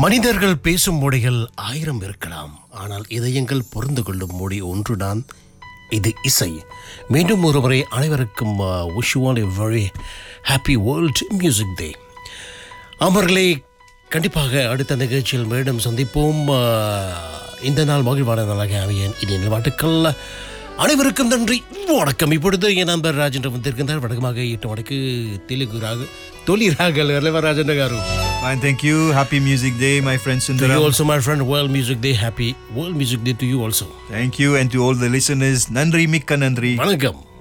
மனிதர்கள் பேசும் மொழிகள் 1000 இருக்கலாம், ஆனால் இதயங்கள் புரிந்து கொள்ளும் மொழி ஒன்றுதான், இது இசை. மீண்டும் ஒருமுறை அனைவருக்கும் wish you all a very happy world music டே. அமர்களே, கண்டிப்பாக அடுத்த நிகழ்ச்சியில் மீண்டும் சந்திப்போம். இந்த நாள் மகிழ்வான நாளாக அமைய இனி வாழ்த்துக்கள். அனைவருக்கும் நன்றி, வணக்கம். இப்பொழுது என் நண்பர் ராஜேந்திர வந்திருக்கின்றார். வழக்கமாக 8 மணிக்கு தெலுங்கு తొలి రాగలు రాజేంద్ర గారు. Fine, thank you. Happy Music Day, my friend Sundaram. To you also, my friend. World Music Day. Happy World Music Day to you also. Thank you, and to all the listeners, Nandri Mikka Nandri. வணக்கம்.